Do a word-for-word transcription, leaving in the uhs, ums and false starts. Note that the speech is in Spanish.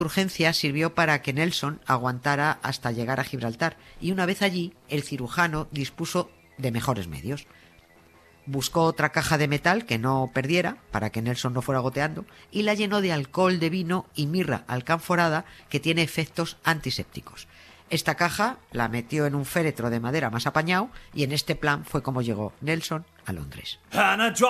urgencia sirvió para que Nelson aguantara hasta llegar a Gibraltar, y una vez allí el cirujano dispuso de mejores medios. Buscó otra caja de metal que no perdiera, para que Nelson no fuera goteando, y la llenó de alcohol de vino y mirra alcanforada, que tiene efectos antisépticos. Esta caja la metió en un féretro de madera más apañado, y en este plan fue como llegó Nelson a Londres.